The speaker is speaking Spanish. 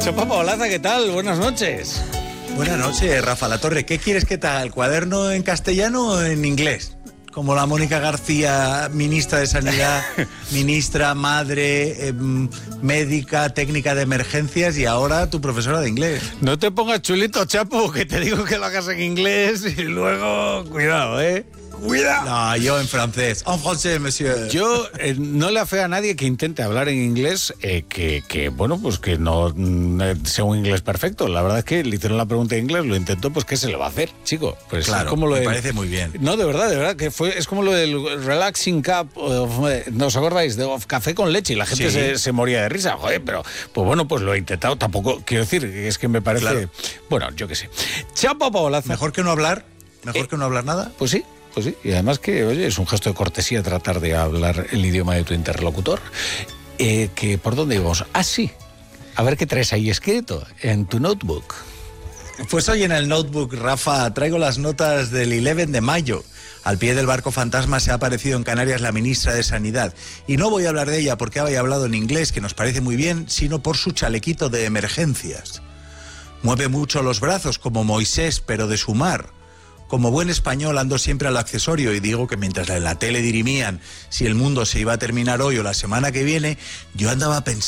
Chapa Paolaza, ¿qué tal? Buenas noches. Buenas noches, Rafa Latorre. ¿Qué quieres que te haga? ¿El cuaderno en castellano o en inglés? Como la Mónica García, ministra de Sanidad, ministra, madre, médica, técnica de emergencias y ahora tu profesora de inglés. No te pongas chulito, Chapo, que te digo que lo hagas en inglés y luego... Cuidado, ¿eh? ¡Cuidado! No, yo en francés. En francés, monsieur. Yo no le afeo a nadie que intente hablar en inglés, bueno, pues que no sea un inglés perfecto. La verdad es que le hicieron la pregunta en inglés, lo intentó, pues ¿qué se le va a hacer, chico? Pues claro, es como lo me parece muy bien. No, de verdad, que es como lo del relaxing cup, ¿no os acordáis? De café con leche y la gente Sí. se moría de risa. Joder, pero pues bueno, pues lo he intentado. Tampoco, quiero decir, es que me parece... Claro. Bueno, yo qué sé. Chapa Paolaza. ¿Mejor que no hablar? ¿Mejor que no hablar nada? Pues sí, y además que, oye, es un gesto de cortesía tratar de hablar el idioma de tu interlocutor. Que ¿por dónde íbamos? Ah, sí. A ver qué traes ahí escrito en tu notebook. Pues hoy en el notebook, Rafa, traigo las notas del 11 de mayo. Al pie del barco fantasma se ha aparecido en Canarias la ministra de Sanidad. Y no voy a hablar de ella porque había hablado en inglés, que nos parece muy bien, sino por su chalequito de emergencias. Mueve mucho los brazos como Moisés, pero de su mar. Como buen español ando siempre al accesorio y digo que mientras en la tele dirimían si el mundo se iba a terminar hoy o la semana que viene, yo andaba pensando